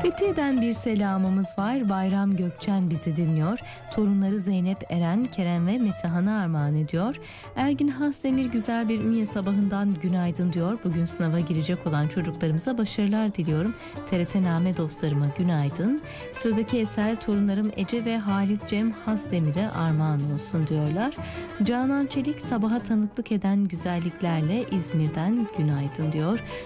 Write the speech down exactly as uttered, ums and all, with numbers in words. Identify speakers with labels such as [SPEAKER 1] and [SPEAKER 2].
[SPEAKER 1] Fethiye'den bir selamımız var. Bayram Gökçen bizi dinliyor. Torunları Zeynep, Eren, Kerem ve Metehan'a armağan ediyor. Ergin Hasdemir güzel bir ünye sabahından günaydın diyor. Bugün sınava girecek olan çocuklarımıza başarılar diliyorum. T R T Name dostlarıma günaydın. Sıradaki eser torunlarım Ece ve Halit Cem Hasdemir'e armağan olsun diyorlar. Canan Çelik sabaha tanıklık eden güzelliklerle İzmir'den günaydın diyor.